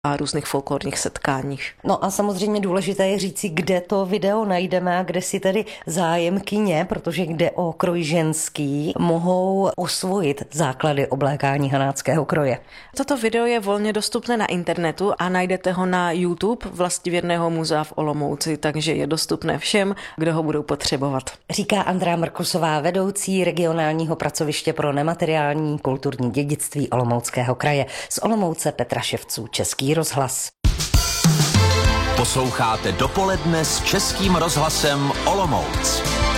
a různých folklorních setkáních. No a samozřejmě důležité je říci, kde to video najdeme a kde si tedy zájemkyně, protože jde o kroj ženský, mohou osvojit základy oblékání hanáckého kroje. Toto video je volně dostupné na internetu a najdete ho na YouTube Vlastivědného muzea v Olomouci, takže je dostupné všem, kdo ho budou potřebovat. Říká Andrea Mrkusová, vedoucí regionálního pracoviště pro nemateriální kulturní dědictví Olomouckého kraje. Z Olomouce Petra Ševců, Český rozhlas. Posloucháte Dopoledne s Českým rozhlasem Olomouc.